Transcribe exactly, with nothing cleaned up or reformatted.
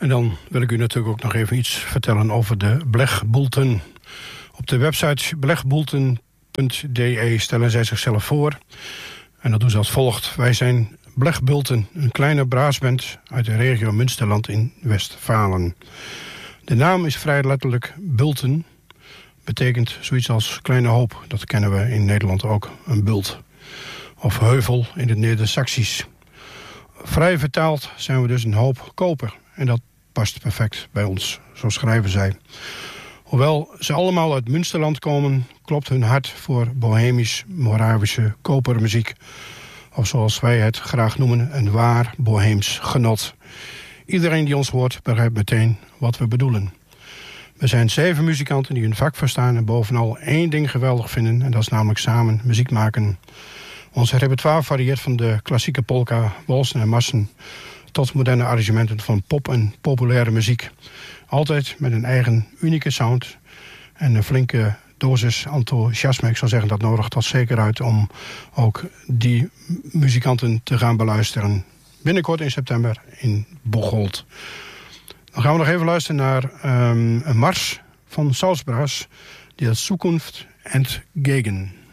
En dan wil ik u natuurlijk ook nog even iets vertellen over de Blechbulten. Op de website blechbulten punt d e stellen zij zichzelf voor. En dat doen ze als volgt. Wij zijn Blechbulten, een kleine braasband uit de regio Münsterland in Westfalen. De naam is vrij letterlijk Bulten. Betekent zoiets als kleine hoop. Dat kennen we in Nederland ook, een bult. Of heuvel in het Neder-Saxisch. Vrij vertaald zijn we dus een hoop koper. En dat past perfect bij ons, zo schrijven zij. Hoewel ze allemaal uit Münsterland komen, klopt hun hart voor bohemisch-moravische kopermuziek. Of zoals wij het graag noemen, een waar boheems genot. Iedereen die ons hoort begrijpt meteen wat we bedoelen. We zijn zeven muzikanten die hun vak verstaan en bovenal één ding geweldig vinden. En dat is namelijk samen muziek maken. Ons repertoire varieert van de klassieke polka, walsen en marsen tot moderne arrangementen van pop en populaire muziek. Altijd met een eigen unieke sound en een flinke dosis enthousiasme. Ik zou zeggen, dat nodigt dat zeker uit om ook die muzikanten te gaan beluisteren. Binnenkort in september in Bocholt. Dan gaan we nog even luisteren naar um, een mars van Salzbrass, die heet Zukunft entgegen.